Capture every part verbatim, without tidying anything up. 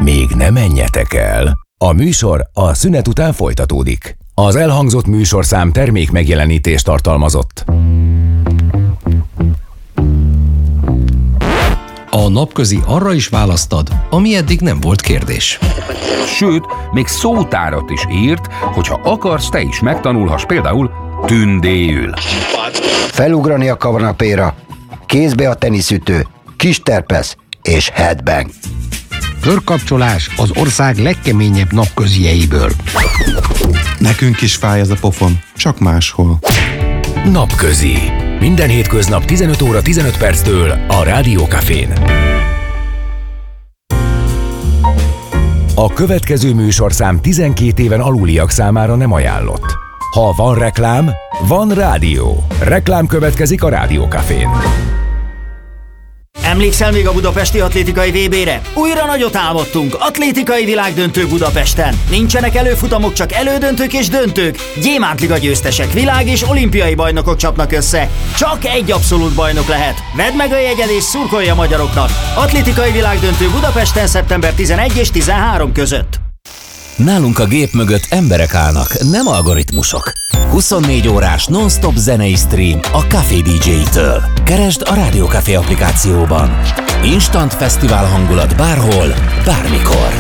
Még ne menjetek el. A műsor a szünet után folytatódik. Az elhangzott műsorszám termék megjelenítést tartalmazott. A napközi arra is választad, ami eddig nem volt kérdés. Sőt, még szótárat is írt, hogyha akarsz, te is megtanulhass például tündéül. Felugrani a kanapéra, kézbe a teniszütő, kis terpesz és headbang. Körkapcsolás az ország legkeményebb napközieiből. Nekünk is fáj ez a pofon, csak máshol. Napközi. Minden hétköznap tizenöt óra tizenöt perctől a Rádió Cafén. A következő műsorszám tizenkét éven aluliak számára nem ajánlott. Ha van reklám, van rádió. Reklám következik a Rádió Cafén. Emlékszel még a budapesti atlétikai vé bére? Újra nagyot álmodtunk, atlétikai világdöntő Budapesten. Nincsenek előfutamok, csak elődöntők és döntők. Gyémántliga győztesek, világ és olimpiai bajnokok csapnak össze. Csak egy abszolút bajnok lehet. Vedd meg a jegyed és szurkolj a magyaroknak. Atlétikai világdöntő Budapesten szeptember tizenegy és tizenhárom között. Nálunk a gép mögött emberek állnak, nem algoritmusok. huszonnégy órás non-stop zenei stream a Café dé dzsé-től. Keresd a Rádió Café applikációban. Instant fesztivál hangulat bárhol, bármikor.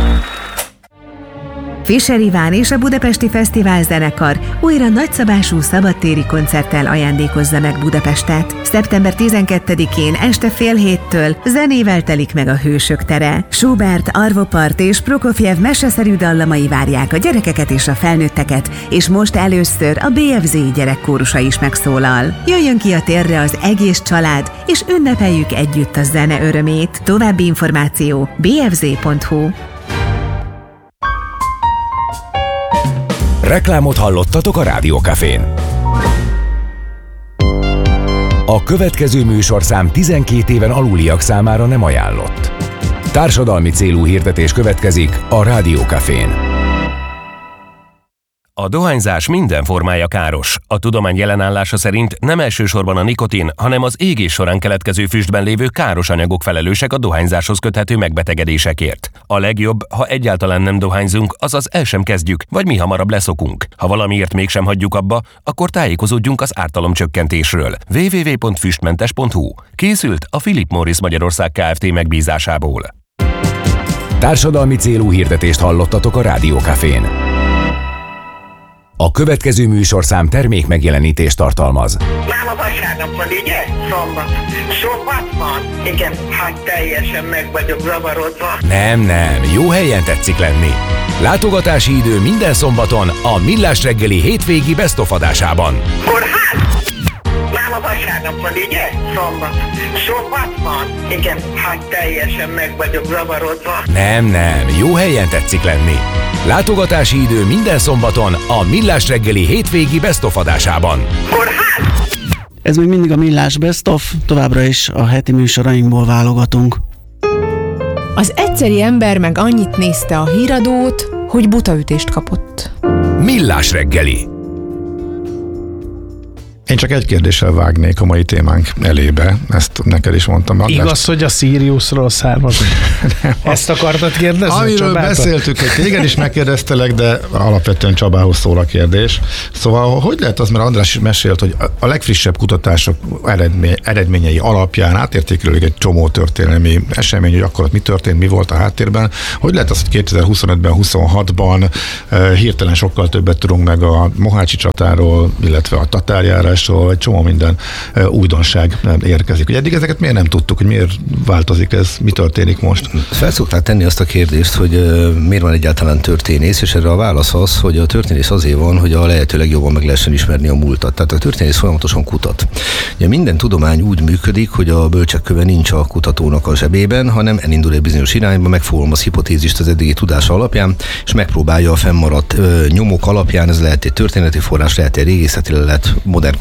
Fischer Iván és a Budapesti Fesztivál Zenekar újra nagyszabású szabadtéri koncerttel ajándékozza meg Budapestet. szeptember tizenkettedikén este fél héttől zenével telik meg a Hősök tere. Schubert, Arvo Part és Prokofjev meseszerű dallamai várják a gyerekeket és a felnőtteket, és most először a bé ef zé gyerekkórusa is megszólal. Jöjjön ki a térre az egész család, és ünnepeljük együtt a zene örömét. További információ bé ef zé pont hu. Reklámot hallottatok a Rádió Cafén. A következő műsorszám tizenkét éven aluliak számára nem ajánlott. Társadalmi célú hirdetés következik a Rádió Cafén. A dohányzás minden formája káros. A tudomány jelenállása szerint nem elsősorban a nikotin, hanem az égés során keletkező füstben lévő káros anyagok felelősek a dohányzáshoz köthető megbetegedésekért. A legjobb, ha egyáltalán nem dohányzunk, azaz el sem kezdjük, vagy mi hamarabb leszokunk. Ha valamiért mégsem hagyjuk abba, akkor tájékozódjunk az ártalomcsökkentésről. double-u double-u double-u pont füstmentes pont hu. Készült a Philip Morris Magyarország Kft. Megbízásából. Társadalmi célú hirdetést hallottatok a Rádió Cafén. A következő műsorszám termék megjelenítést tartalmaz. Máma vasárnap van, ugye? Szombat. Szombat van? Igen, hát teljesen meg vagyok zavarodva. Nem, nem, jó helyen tetszik lenni. Látogatási idő minden szombaton a Millás reggeli hétvégi best of adásában. Kórház? Máma vasárnap van, ugye? Szombat. Szombat van? Igen, hát teljesen meg vagyok zavarodva. Nem, nem, jó helyen tetszik lenni. Látogatási idő minden szombaton a Millás reggeli hétvégi best of adásában. Kórház? Ez még mindig a Millás Best of, továbbra is a heti műsorainkból válogatunk. Az egyszeri ember meg annyit nézte a híradót, hogy butaütést kapott. Millás reggeli. Én csak egy kérdéssel vágnék a mai témánk elébe, ezt neked is mondtam. Igaz, András, hogy a Siriusról származik? Ezt akartad kérdezni? Amiről Csabától? Beszéltük, hogy téged is megkérdeztelek, de alapvetően Csabához szól a kérdés. Szóval hogy lehet az, mert András is mesélt, hogy a legfrissebb kutatások eredmény, eredményei alapján átértékelődik egy csomó történelmi esemény, hogy akkor ott mi történt, mi volt a háttérben. Hogy lehet az, hogy kétezer-huszonötben, huszonhatban uh, hirtelen sokkal többet tudunk meg a Mohácsi csatáról, illetve a tatárjárásról, egy csomó minden uh, újdonság érkezik. Ugye eddig ezeket miért nem tudtuk, hogy miért változik ez, mi történik most? Fel szokták tenni azt a kérdést, hogy uh, miért van egyáltalán történész, és erre a válasz az, hogy a történész azért van, hogy a lehető legjobban meg lehessen ismerni a múltat. Tehát a történész folyamatosan kutat. Ugye minden tudomány úgy működik, hogy a bölcsekköve nincs a kutatónak a zsebében, hanem elindul egy bizonyos irányba, megfogalmaz hipotézist az eddigi tudása alapján, és megpróbálja a fennmaradt uh, nyomok alapján, ez lehet egy történeti forrás, lehet egy régészeti lelet, modern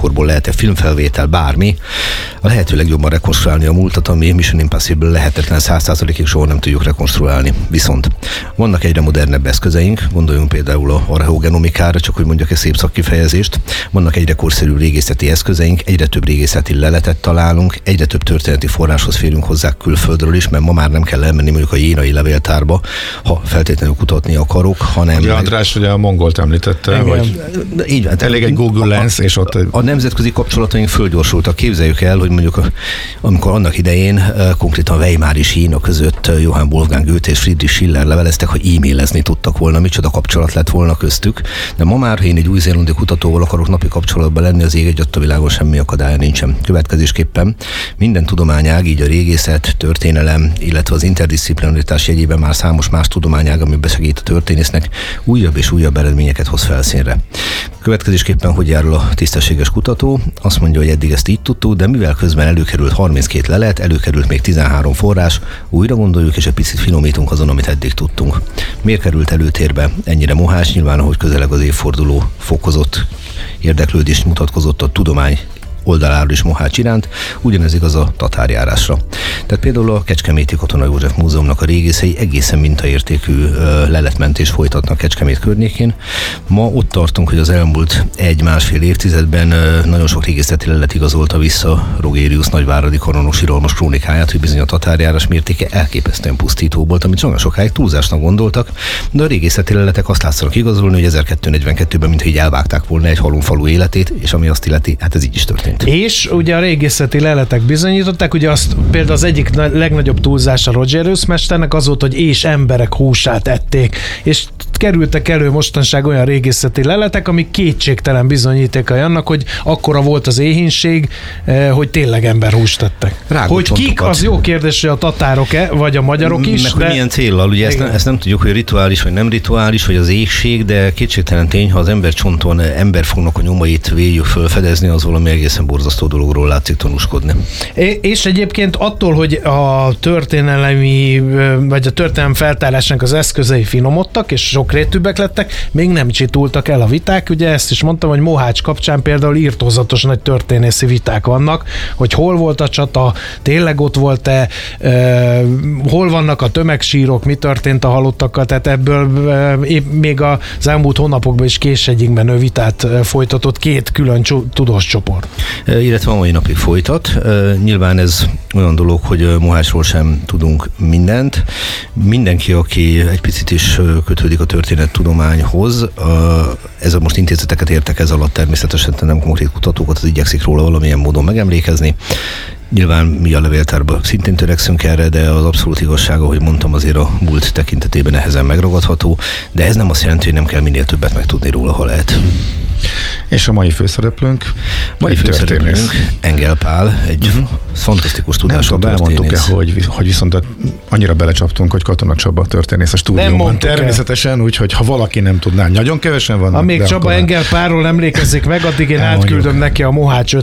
életkorból lehet-e filmfelvétel, bármi, a lehető legjobban rekonstruálni a múltat, ami Mission Impossible lehetetlen száz százalékig soha nem tudjuk rekonstruálni. Viszont vannak egyre modernebb eszközeink, gondoljunk például a archeogenomikára, csak hogy mondjak egy szép szakkifejezést, vannak egyre korszerűbb régészeti eszközeink, egyre több régészeti leletet találunk, egyre több történeti forráshoz férünk hozzá külföldről is, mert ma már nem kell elmenni mondjuk a jénai levéltárba, ha feltétlenül kutatni akarok, hanem... Ugye András ugye a mongolt említette, hogy így, hát elég egy Google Lens, és ott... A, a nemzetközi kapcsolataink fölgyorsultak. Képzeljük el, hogy mondjuk a, amikor annak idején konkrétan Weimar és Jína között Johann Wolfgang Goethe és Friedrich Schiller leveleztek, hogy e-mailezni tudtak volna, micsoda kapcsolat lett volna köztük. De ma már, ha én egy új-zélandi kutatóval akarok napi kapcsolatban lenni, az ég egy a világon semmi akadálya nincsen. Következésképpen minden tudományág, így a régészet, történelem, illetve az interdisziplinaritás jegyében már számos más tudományág, amiben segít a történésznek, újabb és újabb eredményeket hoz felszínre. Következésképpen hogy járul a tisztességes kutató? Azt mondja, hogy eddig ezt így tudtuk, de mivel közben előkerült harminckét lelet, előkerült még tizenhárom forrás, újra gondoljuk és egy picit finomítunk azon, amit eddig tudtunk. Miért került előtérbe ennyire Mohács? Nyilván, ahogy közeleg az évforduló, fokozott érdeklődést mutatkozott a tudomány oldaláról is Mohács iránt, ugyanez igaz a tatárjárásra. Tehát például a Kecskeméti Katona József Múzeumnak a régészei egészen mintaértékű leletmentést folytatnak Kecskemét környékén. Ma ott tartunk, hogy az elmúlt egy-másfél évtizedben nagyon sok régészeti lelet igazolta vissza Rogérius nagyváradi koronos siralmas krónikáját, hogy bizony a tatárjárás mértéke elképesztően pusztító volt, amit nagyon sokáig túlzásnak gondoltak, de a régészeti leletek azt látszanak igazolni, hogy ezerkétszáznegyvenkettőben mintha így elvágták volna egy halom falu életét, és ami azt illeti, hát ez így is történt. És ugye a régészeti leletek bizonyították, ugye azt például az egyik legnagyobb túlzása Rogerius mesternek az volt, hogy és emberek húsát ették, és kerültek elő mostanság olyan régészeti leletek, amik kétségtelen bizonyítékai annak, hogy akkora volt az éhínség, hogy tényleg emberhúst tettek. Hogy kik, az jó kérdés, hogy a tatárok-e, vagy a magyarok is. Meg de... hogy milyen céllal, ugye ezt, ezt nem tudjuk, hogy rituális, vagy nem rituális, vagy az éhség, de kétségtelen tény, ha az ember csonton emberfognak a nyomait véljük fölfedezni, az valami egészen borzasztó dologról látszik tanúskodni. És egyébként attól, hogy a történelemi, vagy a történelem feltárásnak az eszközei finomodtak, és sokrétűbbek lettek, még nem csitultak el a viták. Ugye ezt is mondtam, hogy Mohács kapcsán például írtózatos nagy történészi viták vannak, hogy hol volt a csata, tényleg ott volt-e, e, hol vannak a tömegsírok, mi történt a halottakkal, tehát ebből e, még az elmúlt hónapokban is készegyikben vitát folytatott két külön tudós csoport. Illetve a mai napig folytat. Nyilván ez olyan dolog, hogy Mohácsról sem tudunk mindent. Mindenki, aki egy picit is kötődik a történettudományhoz, ez a most intézeteket értek ez alatt, természetesen nem konkrét kutatókat, az igyekszik róla valamilyen módon megemlékezni. Nyilván mi a levéltárban szintén törekszünk erre, de az abszolút igazság, ahogy mondtam, azért a múlt tekintetében nehezen megragadható, de ez nem azt jelenti, hogy nem kell minél többet megtudni róla, ha lehet. És a mai főszereplőnk? Mai főszereplőnk Engel Pál, egy uh-huh. fantasztikus tudású történész. E, hogy, hogy viszont annyira belecsaptunk, hogy Katona Csaba történész a stúdióban. Természetesen, úgyhogy ha valaki nem tudná, nagyon kevesen vannak. Amíg Csaba akkor... Engel Pálról emlékezik meg, addig én elmondjuk. Átküldöm neki a Mohács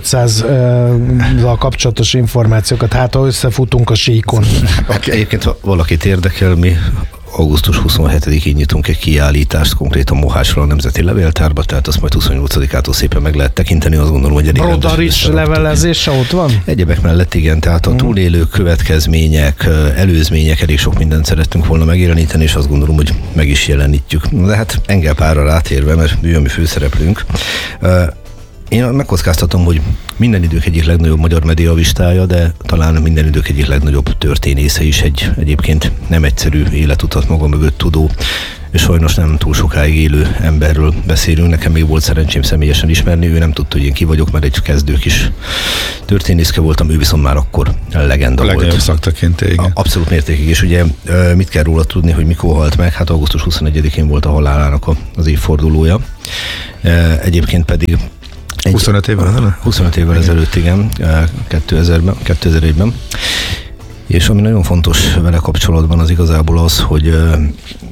ötszázzal kapcsolatos információkat, hát ha összefutunk a síkon. Okay. Egyébként, ha valakit érdekel, mi augusztus huszonhetedikén nyitunk egy kiállítást konkrétan Mohácsról a Nemzeti Levéltárba, tehát azt majd huszonnyolcadikától szépen meg lehet tekinteni, azt gondolom, hogy elég Brodarics levelezése ott van? Egyebek mellett igen, tehát a túlélők, következmények, előzmények, elég sok mindent szerettünk volna megjeleníteni, és azt gondolom, hogy meg is jelenítjük. De hát Engel Pálra rátérve, mert ő a mi főszereplőnk. Én megkockáztatom, hogy minden idők egyik legnagyobb magyar mediavistája, de talán minden idők egyik legnagyobb történésze is, egy egyébként nem egyszerű életutat maga mögött tudó, és sajnos nem túl sokáig élő emberről beszélünk. Nekem még volt szerencsém személyesen ismerni, ő nem tudta, hogy én ki vagyok, mert egy kezdő kis történészke voltam, ő viszont már akkor legenda volt. A legnagyobb szaktekintély, igen. Abszolút mértékig, és ugye mit kell róla tudni, hogy mikor halt meg? Hát augusztus huszonegyedikén volt a halálának az évfordulója. Egyébként pedig Egy, huszonöt évvel? huszonöt évvel ezelőtt, igen, kétezerben, kétezerben. És ami nagyon fontos vele kapcsolatban az igazából az, hogy